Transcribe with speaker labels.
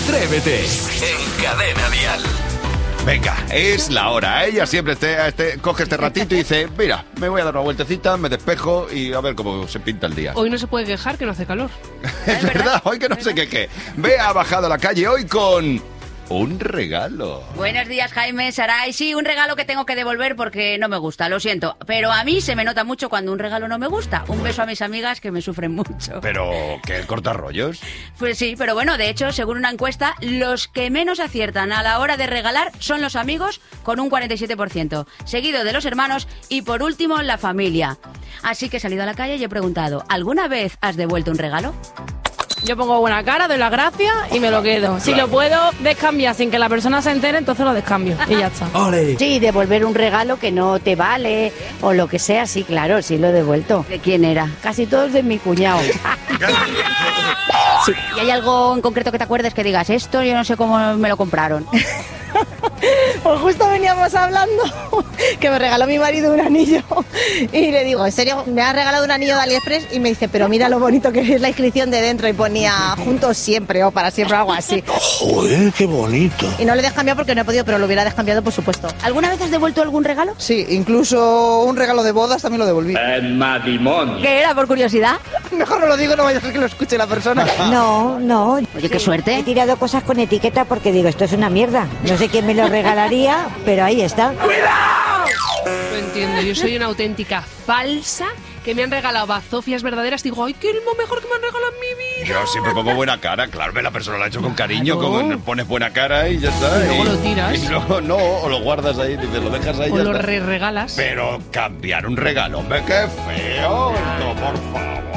Speaker 1: Atrévete en Cadena Dial.
Speaker 2: Venga, es la hora. Ella siempre coge este ratito y dice, mira, me voy a dar una vueltecita, me despejo y a ver cómo se pinta el día.
Speaker 3: Hoy no se puede quejar que no hace calor.
Speaker 2: Es verdad, hoy que no sé qué. Ve, ha bajado a la calle hoy con un regalo.
Speaker 4: Buenos días, Jaime, Saray. Sí, un regalo que tengo que devolver porque no me gusta, lo siento. Pero a mí se me nota mucho cuando un regalo no me gusta. Un beso a mis amigas que me sufren mucho.
Speaker 2: Pero, ¿qué cortarrollos?
Speaker 4: Pues sí, pero bueno, de hecho, según una encuesta, los que menos aciertan a la hora de regalar son los amigos, con un 47%, seguido de los hermanos y por último la familia. Así que he salido a la calle y he preguntado, ¿alguna vez has devuelto un regalo?
Speaker 3: Yo pongo buena cara, doy las gracias y me lo quedo. Si lo puedo descambiar sin que la persona se entere, entonces lo descambio y ya está.
Speaker 5: ¡Ole!
Speaker 6: Sí, devolver un regalo que no te vale o lo que sea, sí, claro, sí lo he devuelto.
Speaker 4: ¿De quién era?
Speaker 6: Casi todos de mi cuñado.
Speaker 4: Sí. ¿Y hay algo en concreto que te acuerdes que digas, esto yo no sé cómo me lo compraron?
Speaker 7: Pues justo veníamos hablando que me regaló mi marido un anillo y le digo, ¿en serio? ¿Me has regalado un anillo de AliExpress? Y me dice, pero mira lo bonito que es la inscripción de dentro y ponía juntos siempre o para siempre o algo así.
Speaker 5: ¡Joder, qué bonito!
Speaker 7: Y no le he descambiado porque no he podido, pero lo hubiera descambiado por supuesto.
Speaker 4: ¿Alguna vez has devuelto algún regalo?
Speaker 8: Sí, incluso un regalo de bodas también lo devolví.
Speaker 4: ¿Qué era, por curiosidad?
Speaker 8: Mejor no lo digo, no vaya a ser que lo escuche la persona.
Speaker 6: No.
Speaker 4: Oye, qué suerte.
Speaker 6: He tirado cosas con etiqueta porque digo, esto es una mierda. No sé quién me lo regalaría, pero ahí está.
Speaker 3: No entiendo, yo soy una auténtica falsa que me han regalado bazofias verdaderas. Digo, ay, qué es lo mejor que me han regalado en mi vida.
Speaker 2: Yo siempre pongo buena cara, claro, la persona lo ha hecho con cariño,
Speaker 3: Claro.
Speaker 2: pones buena cara y ya está.
Speaker 3: Y luego lo tiras.
Speaker 2: Y luego no, o lo guardas ahí, dices, lo dejas ahí y
Speaker 3: O
Speaker 2: ya
Speaker 3: lo
Speaker 2: está.
Speaker 3: regalas.
Speaker 2: Pero cambiar un regalo, hombre, qué feo esto, por favor.